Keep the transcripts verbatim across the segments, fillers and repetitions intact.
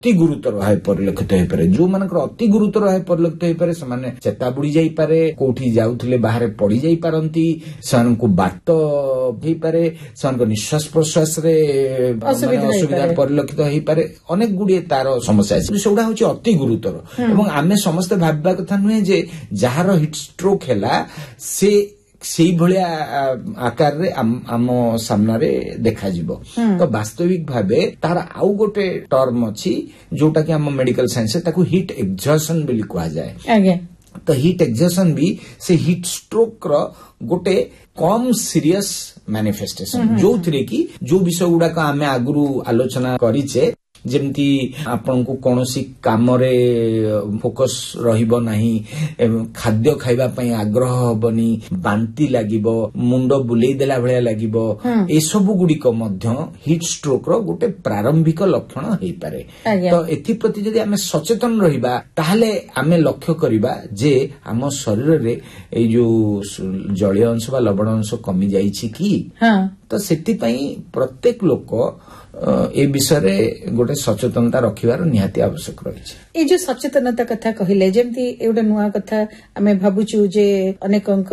ଅତି ଗୁରୁତର ଭାବେ ପରିଲକ୍ଷିତ ହୋଇପାରେ। ଯୋଉମାନଙ୍କର ଅତି ଗୁରୁତର ଭାବେ ପରିଲକ୍ଷିତ ହୋଇପାରେ ସେମାନେ ଚେତା ବୁଡି ଯାଇପାରେ, କୋଉଠି ଯାଉଥିଲେ ବାହାରେ ପଡି ଯାଇପାରନ୍ତି, ସେମାନଙ୍କୁ ବାତ ହେଇପାରେ, ସେମାନଙ୍କ ନିଶ୍ୱାସ ପ୍ରଶ୍ୱାସରେ ଅସୁବିଧା ପରିଲକ୍ଷିତ ହେଇପାରେ, ଅନେକ ଗୁଡିଏ ତାର ସମସ୍ୟା ଅଛି। ସେଗୁଡା ହଉଛି ଅତି ଗୁରୁତର ଏବଂ ଆମେ ସମସ୍ତେ ଭାବିବା କଥା ନୁହେଁ ଯେ ଯାହାର ହିଟ୍ ଷ୍ଟ୍ରୋକ୍ ହେଲା ସେ ସେଇଭଳିଆ ଆକାରରେ ଆମ ସାମ୍ନାରେ ଦେଖାଯିବ। ତ ବାସ୍ତବିକ ଭାବେ ତାର ଆଉ ଗୋଟେ ଟର୍ମ ଅଛି ଯୋଉଟା କି ଆମ ମେଡିକାଲ ସାଇନ୍ସ ତାକୁ ହିଟ୍ ଏକ୍ସଜସନ ବୋଲି କୁହାଯାଏ। ତ ହିଟ୍ ଏକ୍ସଜସନ ବି ସେ ହିଟ୍ ଷ୍ଟ୍ରୋକ୍ ର ଗୋଟେ କମ୍ ସିରିୟସ ମ୍ୟାନିଫେଷ୍ଟେସନ, ଯୋଉଥିରେ କି ଯୋଉ ବିଷୟ ଗୁଡାକ ଆମେ ଆଗରୁ ଆଲୋଚନା କରିଛେ, ଯେମିତି ଆପଣଙ୍କୁ କୌଣସି କାମରେ ଫୋକସ ରହିବ ନାହିଁ, ଖାଦ୍ୟ ଖାଇବା ପାଇଁ ଆଗ୍ରହ ହବନି, ବାନ୍ତି ଲାଗିବ, ମୁଣ୍ଡ ବୁଲେଇ ଦେଲା ଭଳିଆ ଲାଗିବ, ଏସବୁ ଗୁଡିକ ମଧ୍ୟ ହିଟ୍ ଷ୍ଟ୍ରୋକ୍ ର ଗୋଟେ ପ୍ରାରମ୍ଭିକ ଲକ୍ଷଣ ହେଇପାରେ। ତ ଏଥିପ୍ରତି ଯଦି ଆମେ ସଚେତନ ରହିବା ତାହେଲେ ଆମେ ଲକ୍ଷ୍ୟ କରିବା ଯେ ଆମ ଶରୀରରେ ଏଇ ଯୋଉ ଜଳୀୟ ଅଂଶ ବା ଲବଣ ଅଂଶ କମି ଯାଇଛି କି। ତ ସେଥିପାଇଁ ପ୍ରତ୍ୟେକ ଲୋକ ଏ ବିଷୟରେ ଗୋଟେ ସଚେତନତା ରଖିବାର ନିହାତି ଆବଶ୍ୟକ ରହିଛି। এই যে সচেতনতা কথা কহিলে যেমতি এউটা নূয়া কথা আমি ভাবুছু যে অনেকঙ্ক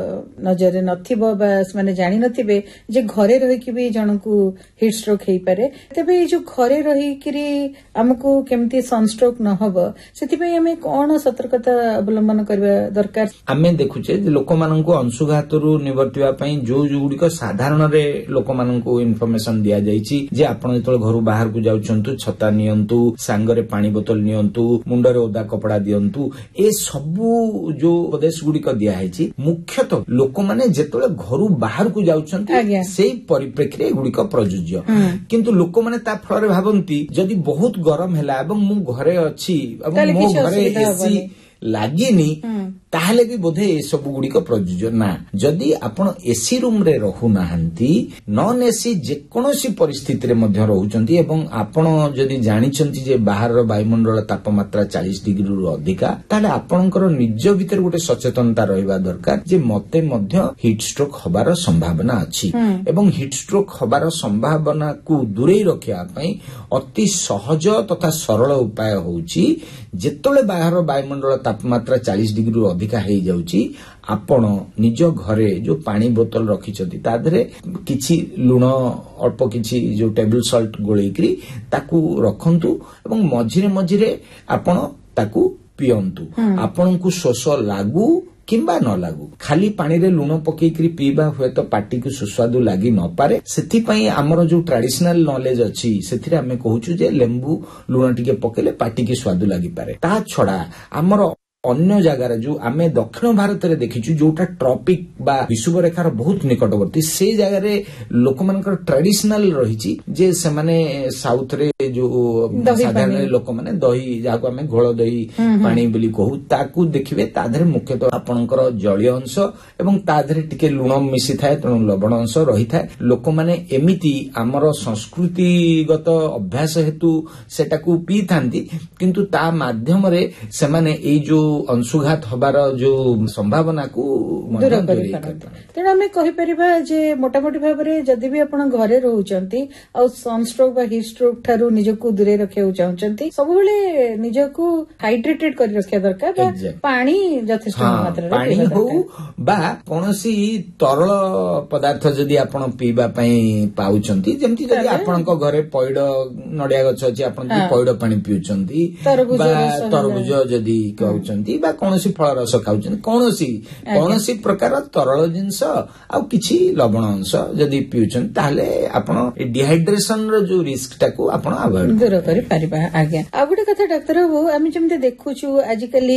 নজরে নথিব বা মানে জানি নথিবে যে ঘরে রহিকি বি জনকু হিট স্ট্রোক হেইপারে। তেবে এই যে ঘরে রহিকি আমকু কেমতি সনস্ট্রোক ন হব সেতিপাই আমি কোন সতর্কতা অবলম্বন করিবা দরকার? আমি দেখুছে যে লোকমানঙ্কু অংশুঘাতরু নিবর্তিবা পাই जो जोगुड़िक साधारण लोक मानक इनफर्मेशन दिया जाइछि जे आपण जेतବେଳେ ଘରୁ ବାହାରକୁ ଯାଉଛନ୍ତି ଛତା ନିଅନ୍ତୁ, ସାଙ୍ଗରେ ପାଣି ବୋତଲ ନିଅନ୍ତୁ, ମୁଣ୍ଡରେ ଓଦା କପଡା ଦିଅନ୍ତୁ, ଏ ସବୁ ଯୋଉ ଉପଦେଶ ଗୁଡିକ ଦିଆ ହେଇଛି ମୁଖ୍ୟତଃ ଲୋକମାନେ ଯେତେବେଳେ ଘରୁ ବାହାରକୁ ଯାଉଛନ୍ତି ସେଇ ପରିପ୍ରେକ୍ଷୀରେ ଏଗୁଡିକ ପ୍ରଯୁଜ୍ୟ। କିନ୍ତୁ ଲୋକମାନେ ତା ଫଳରେ ଭାବନ୍ତି ଯଦି ବହୁତ ଗରମ ହେଲା ଏବଂ ମୁଁ ଘରେ ଅଛି ଏବଂ ମୋ ଘରେ ଏସି ଲାଗିନି ତାହେଲେ ବି ବୋଧେ ଏସବୁ ଗୁଡିକ ପ୍ରଯୁଜ୍ୟ ନା। ଯଦି ଆପଣ ଏସି ରୁମରେ ରହୁନାହାନ୍ତି, ନନ୍ ଏସି ଯେକୌଣସି ପରିସ୍ଥିତିରେ ମଧ୍ୟ ରହୁଛନ୍ତି ଏବଂ ଆପଣ ଯଦି ଜାଣିଛନ୍ତି ଯେ ବାହାରର ବାୟୁମଣ୍ଡଳ ତାପମାତ୍ରା ଚାଳିଶ ଡିଗ୍ରୀରୁ ଅଧିକା, ତାହେଲେ ଆପଣଙ୍କର ନିଜ ଭିତରେ ଗୋଟେ ସଚେତନତା ରହିବା ଦରକାର ଯେ ମତେ ମଧ୍ୟ ହିଟ୍ ଷ୍ଟ୍ରୋକ୍ ହବାର ସମ୍ଭାବନା ଅଛି ଏବଂ ହିଟ୍ ଷ୍ଟ୍ରୋକ୍ ହବାର ସମ୍ଭାବନାକୁ ଦୂରେଇ ରଖିବା ପାଇଁ ଅତି ସହଜ ତଥା ସରଳ ଉପାୟ ହେଉଛି ଯେତେବେଳେ ବାହାର ବାୟୁମଣ୍ଡଳ ତାପମାତ୍ରା ଚାଳିଶ ଡିଗ୍ରୀରୁ ଅଧିକା ହେଇଯାଉଛି ଆପଣ ନିଜ ଘରେ ଯୋଉ ପାଣି ବୋତଲ ରଖିଛନ୍ତି ତା ଦେହରେ କିଛି ଲୁଣ ଅଳ୍ପ କିଛି ଯୋଉ ଟେବୁଲ ସଲ୍ଟ ଗୋଳେଇକିରି ତାକୁ ରଖନ୍ତୁ ଏବଂ ମଝିରେ ମଝିରେ ଆପଣ ତାକୁ ପିଅନ୍ତୁ। ଆପଣଙ୍କୁ ଶୋଷ ଲାଗୁ କିମ୍ବା ନ ଲାଗୁ, ଖାଲି ପାଣିରେ ଲୁଣ ପକେଇକିରି ପିଇବା ହୁଏତ ପାଟିକୁ ସୁସ୍ୱାଦୁ ଲାଗି ନପାରେ। ସେଥିପାଇଁ ଆମର ଯୋଉ ଟ୍ରାଡିସନାଲ ନଲେଜ ଅଛି ସେଥିରେ ଆମେ କହୁଛୁ ଯେ ଲେମ୍ବୁ ଲୁଣ ଟିକେ ପକେଇଲେ ପାଟିକି ସ୍ୱାଦୁ ଲାଗିପାରେ। ତା ଛଡା ଆମର ଅନ୍ୟ ଜାଗାରେ ଯୋଉ ଆମେ ଦକ୍ଷିଣ ଭାରତରେ ଦେଖିଛୁ ଯୋଉଟା ଟ୍ରପିକ ବା ବିଷୁବରେଖାର ବହୁତ ନିକଟବର୍ତ୍ତୀ, ସେ ଜାଗାରେ ଲୋକମାନଙ୍କର ଟ୍ରାଡିସନାଲ ରହିଛି ଯେ ସେମାନେ ସାଉଥରେ ଯୋଉ ସାଧାରଣ ଲୋକମାନେ ଦହି ଯାହାକୁ ଆମେ ଘୋଳ ଦହି ପାଣି ବୋଲି କହୁ ତାକୁ ଦେଖିବେ ତା ଦେହରେ ମୁଖ୍ୟତଃ ଆପଣଙ୍କର ଜଳୀୟ ଅଂଶ ଏବଂ ତା ଦେହରେ ଟିକେ ଲୁଣ ମିଶିଥାଏ, ତେଣୁ ଲବଣ ଅଂଶ ରହିଥାଏ। ଲୋକମାନେ ଏମିତି ଆମର ସଂସ୍କୃତିଗତ ଅଭ୍ୟାସ ହେତୁ ସେଟାକୁ ପିଇଥାନ୍ତି, କିନ୍ତୁ ତା ମାଧ୍ୟମରେ ସେମାନେ ଏଇ ଯୋଉ ଅଂଶୁଘାତ ହବାର ଯୋଉ ସମ୍ଭାବନାକୁ ଦୂର କରିପାରନ୍ତି। ତେଣୁ ଆମେ କହିପାରିବା ଯେ ମୋଟାମୋଟି ଭାବରେ ଯଦି ବି ଆପଣ ଘରେ ରହୁଛନ୍ତି ଆଉ ସନଷ୍ଟ୍ରୋକ୍ ବା ହିଟ୍ ଷ୍ଟ୍ରୋକ୍ ଠାରୁ ନିଜକୁ ଦୂରେଇ ରଖିବାକୁ ଚାହୁଁଛନ୍ତି, ସବୁବେଳେ ନିଜକୁ ହାଇଡ୍ରେଟେଡ୍ କରି ରଖିବା ଦରକାର ବା ପାଣି ଯଥେଷ୍ଟ ମାତ୍ରାରେ ପାଣି ହଉ ବା କୌଣସି ତରଳ ପଦାର୍ଥ ଯଦି ଆପଣ ପିଇବା ପାଇଁ ପାଉଛନ୍ତି, ଯେମିତି ଯଦି ଆପଣଙ୍କ ଘରେ ପଇଡ ନଡିଆ ଗଛ ଅଛି ଆପଣ ଯଦି ପଇଡ ପାଣି ପିଉଛନ୍ତି ବା ତରଭୁଜ ଯଦି ଖାଉଛନ୍ତି ବା କୌଣସି ଫଳ ରସ ଖାଉଛନ୍ତି, କୌଣସି କୌଣସି ପ୍ରକାର ତରଳ ଜିନିଷ ଆଉ କିଛି ଲବଣ ଅଂଶ ଯଦି ପିଉଛନ୍ତି ତାହେଲେ ଆପଣ ଡିହାଇଡ୍ରେସନ ର ଯୋଉ ରିସ୍କ ଟାକୁ ଆପଣ ଆଭଏଡ୍ ଦୂର କରିପାରିବା। ଆଜ୍ଞା, ଆଉ ଗୋଟେ କଥା ଡାକ୍ତର ବାବୁ, ଆମେ ଯେମିତି ଦେଖୁଛୁ ଆଜିକାଲି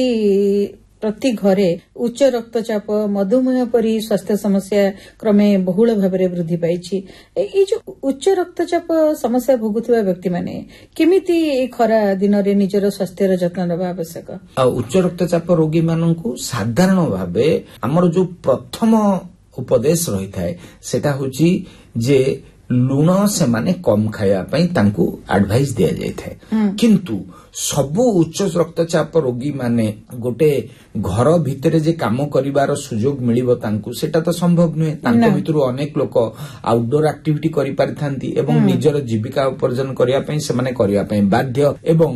ପ୍ରତି ଘରେ ଉଚ୍ଚ ରକ୍ତଚାପ, ମଧୁମେହ ପରି ସ୍ୱାସ୍ଥ୍ୟ ସମସ୍ୟା କ୍ରମେ ବହୁଳ ଭାବରେ ବୃଦ୍ଧି ପାଇଛି। ଏଇ ଯୋଉ ଉଚ୍ଚ ରକ୍ତଚାପ ସମସ୍ୟା ଭୋଗୁଥିବା ବ୍ୟକ୍ତିମାନେ କେମିତି ଏଇ ଖରା ଦିନରେ ନିଜର ସ୍ୱାସ୍ଥ୍ୟର ଯତ୍ନ ନେବା ଆବଶ୍ୟକ? ଆଉ ଉଚ୍ଚ ରକ୍ତଚାପ ରୋଗୀ ମାନଙ୍କୁ ସାଧାରଣ ଭାବେ ଆମର ଯୋଉ ପ୍ରଥମ ଉପଦେଶ ରହିଥାଏ ସେଟା ହଉଛି ଯେ ଲୁଣ ସେମାନେ କମ ଖାଇବା ପାଇଁ ତାଙ୍କୁ ଆଡଭାଇସ୍ ଦିଆଯାଇଥାଏ। କିନ୍ତୁ ସବୁ ଉଚ୍ଚ ରକ୍ତଚାପ ରୋଗୀ ମାନେ ଗୋଟେ ଘର ଭିତରେ ଯେ କାମ କରିବାର ସୁଯୋଗ ମିଳିବ ତାଙ୍କୁ ସେଟା ତ ସମ୍ଭବ ନୁହେଁ। ତାଙ୍କ ଭିତରୁ ଅନେକ ଲୋକ ଆଉଟଡୋର ଆକ୍ଟିଭିଟି କରିପାରିଥାନ୍ତି ଏବଂ ନିଜର ଜୀବିକା ଉପାର୍ଜନ କରିବା ପାଇଁ ସେମାନେ କରିବା ପାଇଁ ବାଧ୍ୟ ଏବଂ